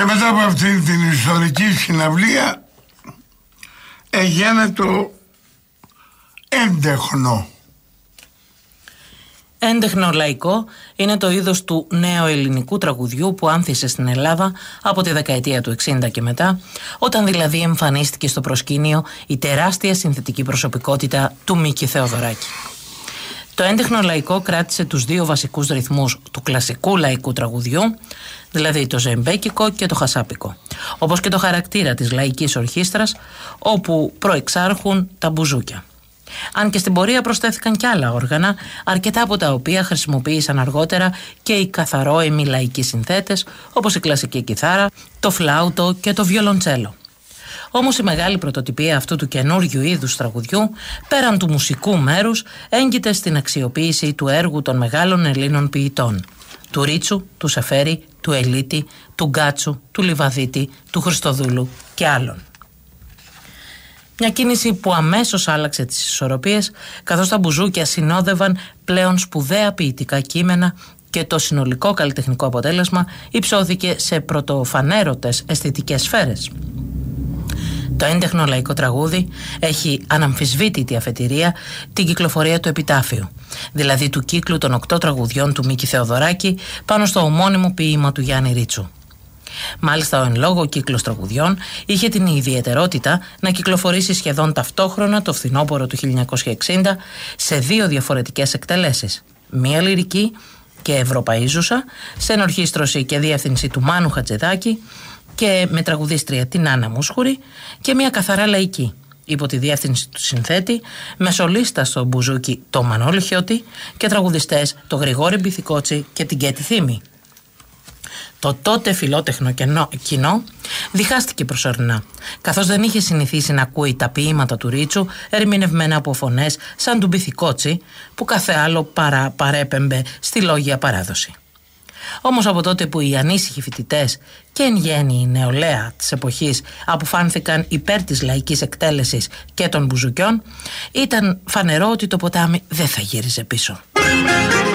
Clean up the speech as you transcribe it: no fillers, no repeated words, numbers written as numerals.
Και μετά από αυτή την ιστορική συναυλία έγινε το έντεχνο. Έντεχνο λαϊκό είναι το είδος του νέου ελληνικού τραγουδιού που άνθησε στην Ελλάδα από τη δεκαετία του 60 και μετά, όταν δηλαδή εμφανίστηκε στο προσκήνιο η τεράστια συνθετική προσωπικότητα του Μίκη Θεοδωράκη. Το έντεχνο λαϊκό κράτησε τους δύο βασικούς ρυθμούς του κλασικού λαϊκού τραγουδιού, δηλαδή το ζεμπέκικο και το χασάπικο, όπως και το χαρακτήρα της λαϊκής ορχήστρας, όπου προεξάρχουν τα μπουζούκια. Αν και στην πορεία προσθέθηκαν κι άλλα όργανα, αρκετά από τα οποία χρησιμοποίησαν αργότερα και οι καθαρόαιμοι λαϊκοί συνθέτες, όπως η κλασική κιθάρα, το φλάουτο και το βιολοντσέλο. Όμως η μεγάλη πρωτοτυπία αυτού του καινούριου είδους τραγουδιού, πέραν του μουσικού μέρους, έγκυται στην αξιοποίηση του έργου των μεγάλων Ελλήνων ποιητών, του Ρίτσου, του Σεφέρη, του Ελίτη, του Γκάτσου, του Λιβαδίτη, του Χριστοδούλου και άλλων. Μια κίνηση που αμέσως άλλαξε τις ισορροπίες, καθώς τα μπουζούκια συνόδευαν πλέον σπουδαία ποιητικά κείμενα και το συνολικό καλλιτεχνικό αποτέλεσμα υψώθηκε σε πρωτοφανέρωτες αισθητικές σφαίρες. Το έντεχνο λαϊκό τραγούδι έχει αναμφισβήτητη αφετηρία την κυκλοφορία του επιτάφιου, δηλαδή του κύκλου των 8 τραγουδιών του Μίκη Θεοδωράκη πάνω στο ομώνυμο ποίημα του Γιάννη Ρίτσου. Μάλιστα ο εν λόγω κύκλος τραγουδιών είχε την ιδιαιτερότητα να κυκλοφορήσει σχεδόν ταυτόχρονα το φθινόπωρο του 1960 σε 2 διαφορετικές εκτελέσεις, μία λυρική και ευρωπαΐζουσα, σε ενορχήστρωση και διεύθυνση του Μάνου Χατζηδάκη και με τραγουδίστρια την Άννα Μούσχουρη, και μία καθαρά λαϊκή υπό τη διεύθυνση του συνθέτη, με σολίστα στο μπουζούκι το Μανώλη Χιώτη και τραγουδιστές το Γρηγόρη Μπιθικότσι και την Κέτη Θήμη. Το τότε φιλότεχνο κοινό διχάστηκε προσωρινά, καθώς δεν είχε συνηθίσει να ακούει τα ποίηματα του Ρίτσου ερμηνευμένα από φωνές σαν του Μπιθικότσι, που κάθε άλλο παρέπεμπε στη λόγια παράδοση. Όμως από τότε που οι ανήσυχοι φοιτητές και εν γέννη η νεολαία της εποχής αποφάνθηκαν υπέρ της λαϊκής εκτέλεσης και των μπουζουκιών, ήταν φανερό ότι το ποτάμι δεν θα γύριζε πίσω.